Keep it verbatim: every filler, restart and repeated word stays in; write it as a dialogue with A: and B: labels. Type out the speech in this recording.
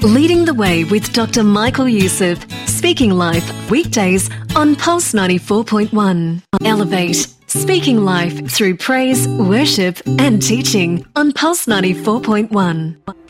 A: Leading the Way with Doctor Michael Youssef. Speaking Life, weekdays on Pulse ninety-four point one. Elevate. Speaking Life through praise, worship and teaching on Pulse ninety-four point one.